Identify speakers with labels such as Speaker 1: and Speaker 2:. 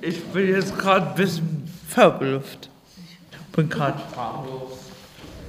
Speaker 1: Ich bin jetzt gerade ein bisschen verblüfft. Ich bin gerade sprachlos.